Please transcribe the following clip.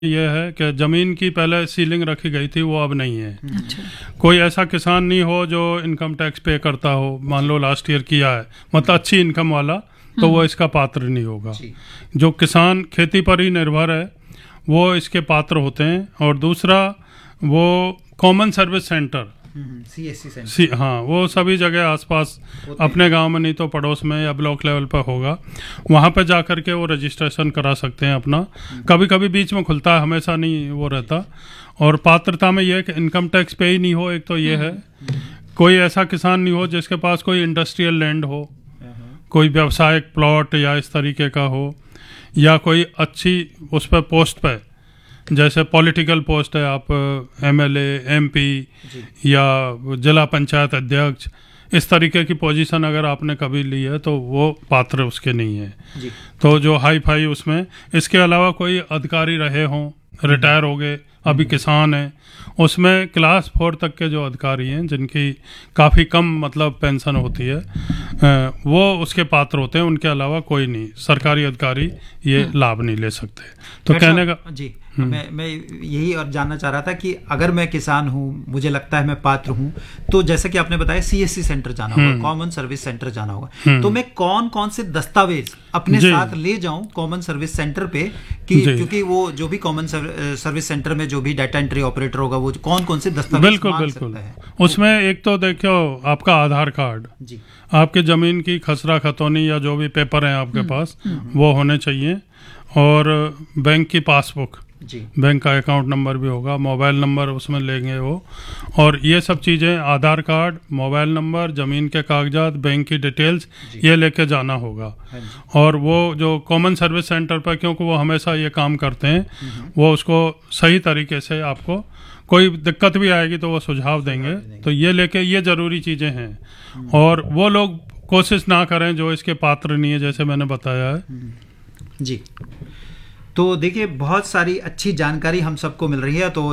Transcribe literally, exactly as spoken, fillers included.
ये है कि ज़मीन की पहले सीलिंग रखी गई थी, वो अब नहीं है। अच्छा। कोई ऐसा किसान नहीं हो जो इनकम टैक्स पे करता हो, मान लो लास्ट ईयर किया है, मतलब अच्छी इनकम वाला, तो वो इसका पात्र नहीं होगा। जो किसान खेती पर ही निर्भर है वो इसके पात्र होते हैं। और दूसरा, वो common service centre, C S C centre, सी हाँ, वो सभी जगह आसपास अपने गांव में नहीं तो पड़ोस में या ब्लॉक लेवल पर होगा, वहाँ पे जा कर के वो रजिस्ट्रेशन करा सकते हैं अपना। कभी कभी बीच में खुलता है, हमेशा नहीं वो रहता। और पात्रता में ये है कि इनकम टैक्स पे ही नहीं हो, एक तो ये है। कोई ऐसा किसान नहीं हो जिसके पास कोई इंडस्ट्रियल लैंड हो, कोई व्यवसायिक प्लॉट या इस तरीके का हो, या कोई अच्छी उस पर पोस्ट पे, जैसे पॉलिटिकल पोस्ट है, आप एमएलए, एमपी या जिला पंचायत अध्यक्ष, इस तरीके की पोजीशन अगर आपने कभी ली है तो वो पात्र उसके नहीं है जी। तो जो हाई फाई उसमें, इसके अलावा कोई अधिकारी रहे हों, रिटायर हो गए, अभी किसान है, उसमें क्लास फोर तक के जो अधिकारी हैं जिनकी काफ़ी कम मतलब पेंशन होती है, वो उसके पात्र होते हैं। उनके अलावा कोई नहीं, सरकारी अधिकारी ये लाभ नहीं ले सकते। तो कहने का जी, मैं मैं यही और जानना चाह रहा था कि अगर मैं किसान हूँ, मुझे लगता है मैं पात्र हूँ, तो जैसे कि आपने बताया सीएससी सेंटर जाना होगा, कॉमन सर्विस सेंटर जाना होगा, तो मैं कौन कौन से दस्तावेज अपने साथ ले जाऊं कॉमन सर्विस सेंटर पे, कि क्योंकि वो जो भी कॉमन सर्विस सेंटर में जो भी डाटा एंट्री ऑपरेटर होगा वो कौन कौन से दस्तावेज बिल्कुल बिल्कुल उसमें एक तो देखो आपका आधार कार्ड जी, आपके जमीन की खसरा खतौनी या जो भी पेपर हैं आपके पास वो होने चाहिए, और बैंक की पासबुक जी, बैंक का अकाउंट नंबर भी होगा, मोबाइल नंबर उसमें लेंगे वो, और ये सब चीज़ें, आधार कार्ड, मोबाइल नंबर, ज़मीन के कागजात, बैंक की डिटेल्स, ये लेके जाना होगा। और वो जो कॉमन सर्विस सेंटर पर, क्योंकि वो हमेशा ये काम करते हैं, वो उसको सही तरीके से, आपको कोई दिक्कत भी आएगी तो वो सुझाव देंगे, तो ये लेके, ये ज़रूरी चीज़ें हैं। और वो लोग कोशिश ना करें जो इसके पात्र नहीं है, जैसे मैंने बताया है जी। तो देखिए, बहुत सारी अच्छी जानकारी हम सबको मिल रही है। तो